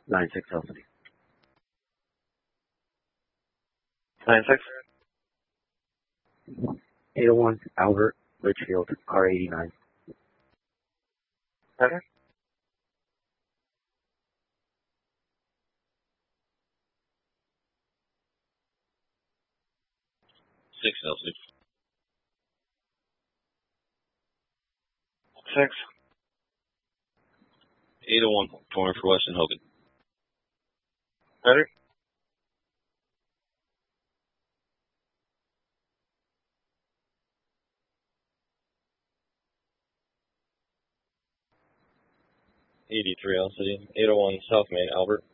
96 L City. 96. 801 Albert Litchfield, R89. Okay. 6 L6. 6. 801 corner for Weston Hogan. Better. 83 L City. 801 South Main Albert.